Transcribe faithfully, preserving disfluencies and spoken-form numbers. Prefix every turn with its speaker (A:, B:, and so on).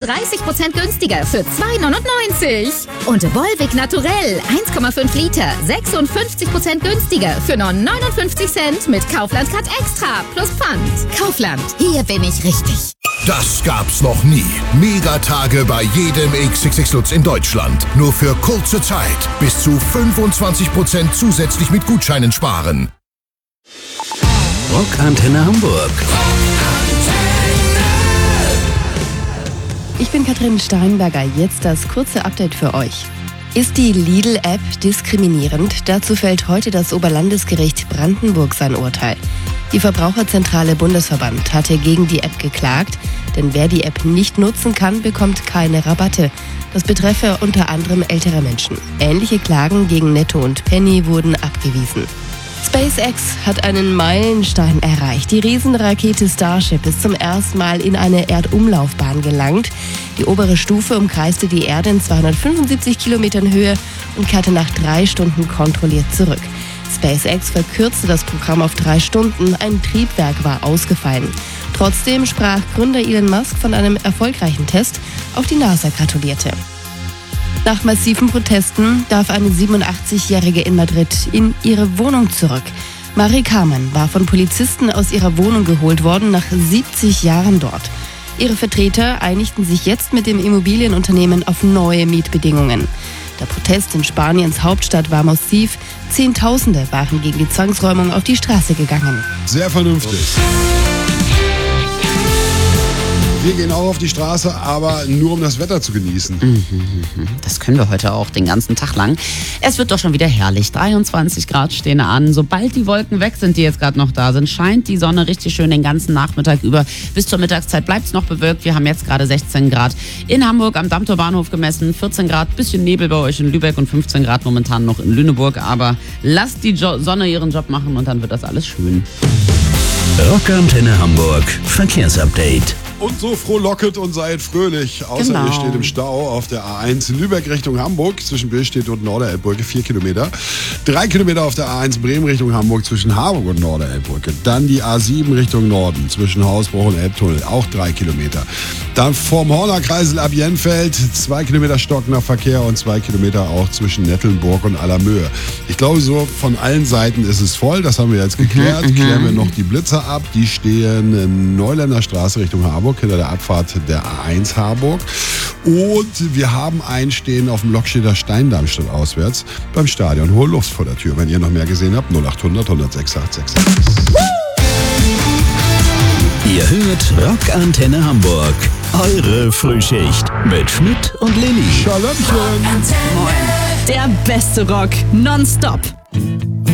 A: dreißig Prozent günstiger für zwei neunundneunzig. Und Volvic Naturell eins Komma fünf Liter, sechsundfünfzig Prozent günstiger für nur neunundfünfzig Cent mit Kaufland Cut Extra plus Pfand. Kaufland, hier bin ich richtig.
B: Das gab's noch nie. Megatage bei jedem X X X Lutz in Deutschland. Nur für kurze Zeit. Bis zu fünfundzwanzig Prozent zusätzlich mit Gutscheinen sparen.
C: Rockantenne Hamburg.
D: Ich bin Katrin Steinberger. Jetzt das kurze Update für euch. Ist die Lidl-App diskriminierend? Dazu fällt heute das Oberlandesgericht Brandenburg sein Urteil. Die Verbraucherzentrale Bundesverband hatte gegen die App geklagt, denn wer die App nicht nutzen kann, bekommt keine Rabatte. Das betreffe unter anderem ältere Menschen. Ähnliche Klagen gegen Netto und Penny wurden abgewiesen. SpaceX hat einen Meilenstein erreicht. Die Riesenrakete Starship ist zum ersten Mal in eine Erdumlaufbahn gelangt. Die obere Stufe umkreiste die Erde in zweihundertfünfundsiebzig Kilometern Höhe und kehrte nach drei Stunden kontrolliert zurück. SpaceX verkürzte das Programm auf drei Stunden. Ein Triebwerk war ausgefallen. Trotzdem sprach Gründer Elon Musk von einem erfolgreichen Test. Auch die NASA gratulierte. Nach massiven Protesten darf eine siebenundachtzigjährige in Madrid in ihre Wohnung zurück. Mari Carmen war von Polizisten aus ihrer Wohnung geholt worden, nach siebzig Jahren dort. Ihre Vertreter einigten sich jetzt mit dem Immobilienunternehmen auf neue Mietbedingungen. Der Protest in Spaniens Hauptstadt war massiv. Zehntausende waren gegen die Zwangsräumung auf die Straße gegangen.
E: Sehr vernünftig. Wir gehen auch auf die Straße, aber nur um das Wetter zu genießen.
F: Mhm, das können wir heute auch den ganzen Tag lang. Es wird doch schon wieder herrlich. dreiundzwanzig Grad stehen an. Sobald die Wolken weg sind, die jetzt gerade noch da sind, scheint die Sonne richtig schön den ganzen Nachmittag über. Bis zur Mittagszeit bleibt es noch bewölkt. Wir haben jetzt gerade sechzehn Grad in Hamburg am Dammtor Bahnhof gemessen. vierzehn Grad, bisschen Nebel bei euch in Lübeck und fünfzehn Grad momentan noch in Lüneburg. Aber lasst die jo- Sonne ihren Job machen und dann wird das alles schön.
C: Rockantenne Hamburg. Verkehrsupdate.
E: Und so frohlocket und seid fröhlich. Außer
F: Genau.
E: ihr steht im Stau auf der A eins Lübeck Richtung Hamburg zwischen Billstedt und Norderelbbrücke, vier Kilometer. Drei Kilometer auf der A eins Bremen Richtung Hamburg zwischen Harburg und Norderelbbrücke. Dann die A sieben Richtung Norden zwischen Hausbruch und Elbtunnel, auch drei Kilometer. Dann vom Horner Kreisel ab Jenfeld, zwei Kilometer stockender Verkehr und zwei Kilometer auch zwischen Nettelnburg und Allermöhe. Ich glaube, so von allen Seiten ist es voll. Das haben wir jetzt geklärt.
F: Mhm,
E: Klären wir noch die Blitzer ab. Die stehen in Neuländer Straße Richtung Harburg, hinter der Abfahrt der A eins Harburg. Und wir haben Einstehen auf dem Lokstedter Steindamm statt auswärts beim Stadion Hohe Luft vor der Tür. Wenn ihr noch mehr gesehen habt, null acht hundert, hundertsechs, acht sechs sechs.
C: Ihr hört Rockantenne Hamburg. Eure Frühschicht mit Schmidt und Lilly.
E: Schalömchen!
A: Der beste Rock nonstop.